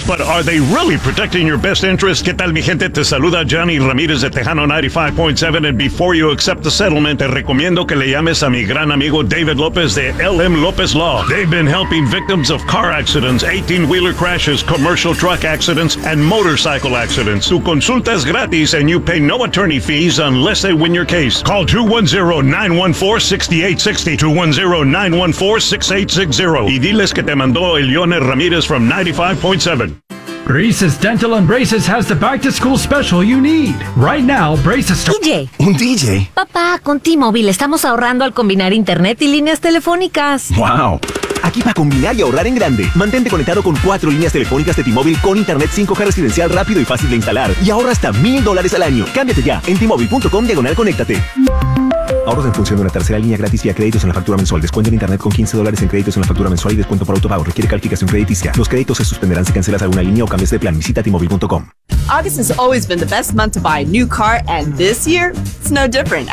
But are they really protecting your best interest? ¿Qué tal, mi gente? Te saluda Johnny Ramírez de Tejano 95.7, and before you accept the settlement, te recomiendo que le llames a mi gran amigo David Lopez de LM Lopez Law. They've been helping victims of car accidents, 18-wheeler crashes, commercial truck accidents, and motorcycle accidents. Su consulta es gratis, and you pay no attorney fees unless they win your case. Call 210-914-6860, 210-914-6860, y diles que te mandó Elione Ramírez from 95.7. Braces Dental and Braces has the back-to-school special you need. Right now, Braces... DJ. ¿Un DJ? Papá, con T-Mobile estamos ahorrando al combinar internet y líneas telefónicas. ¡Wow! Aquí para combinar y ahorrar en grande. Mantente conectado con 4 líneas telefónicas de T-Mobile con internet 5G residencial rápido y fácil de instalar. Y ahorra hasta $1,000 al año. Cámbiate ya en T-Mobile.com/conéctate. Ahorros en función de una tercera línea gratis y a créditos en la factura mensual. Descuento en internet con $15 en créditos en la factura mensual y descuento por autopago. Requiere calificación crediticia. Los créditos se suspenderán si cancelas alguna línea o cambias de plan. Visita T-Mobile.com. August has always been the best month to buy a new car, and this year, it's no different